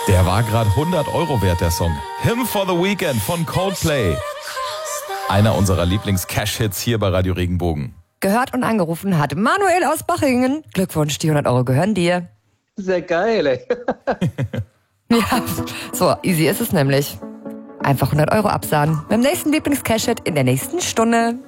Der war gerade 100 € wert, der Song. Hymn for the Weekend von Coldplay. Einer unserer Lieblings-Cash-Hits hier bei Radio Regenbogen. Gehört und angerufen hat Manuel aus Bachingen. Glückwunsch, die 100 € gehören dir. Sehr geil, ey. Ja, so easy ist es nämlich. Einfach 100 € absahen. Beim nächsten Lieblings-Cash-Hit in der nächsten Stunde.